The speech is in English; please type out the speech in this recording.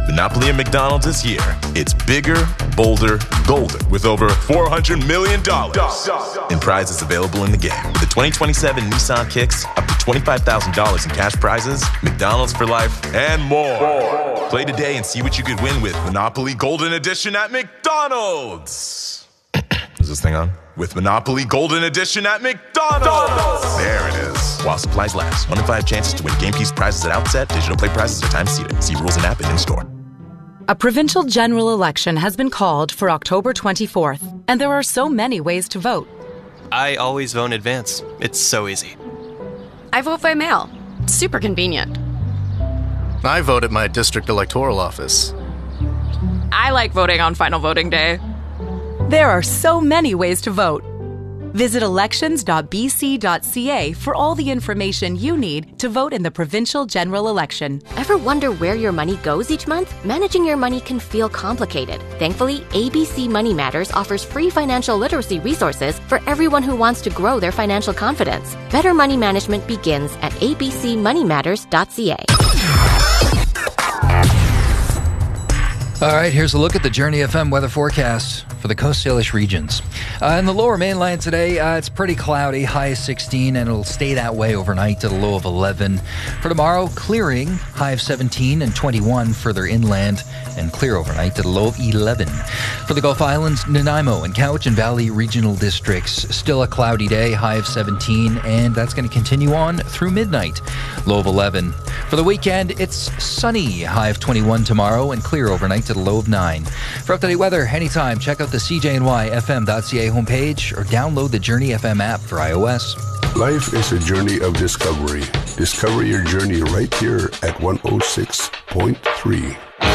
Monopoly at McDonald's is here. It's bigger, bolder, golder, with over $400 million in prizes available in the game. With the 2027 Nissan Kicks, up to $25,000 in cash prizes, McDonald's for life, and more. Play today and see what you could win with Monopoly Golden Edition at McDonald's. Is this thing on? With Monopoly Golden Edition at McDonald's. There it is. While supplies last. 1 in 5 chances to win game piece prizes at outset. Digital play prizes are time seated. See rules and app and in-store. A provincial general election has been called for October 24th, and there are so many ways to vote. I always vote in advance. It's so easy. I vote by mail. Super convenient. I vote at my district electoral office. I like voting on final voting day. There are so many ways to vote. Visit elections.bc.ca for all the information you need to vote in the provincial general election. Ever wonder where your money goes each month? Managing your money can feel complicated. Thankfully, ABC Money Matters offers free financial literacy resources for everyone who wants to grow their financial confidence. Better money management begins at abcmoneymatters.ca. All right, here's a look at the Journey FM weather forecast for the Coast Salish regions. In the lower mainland today, it's pretty cloudy, high of 16, and it'll stay that way overnight at a low of 11. For tomorrow, clearing, high of 17 and 21 further inland, and clear overnight at a low of 11. For the Gulf Islands, Nanaimo and Cowichan Valley regional districts, still a cloudy day, high of 17, and that's going to continue on through midnight, low of 11. For the weekend, it's sunny, high of 21 tomorrow, and clear overnight at a low of 9. For up-to-date weather, anytime, check out the CJNYFM.ca homepage or download the Journey FM app for iOS. Life is a journey of discovery. Discover your journey right here at 106.3.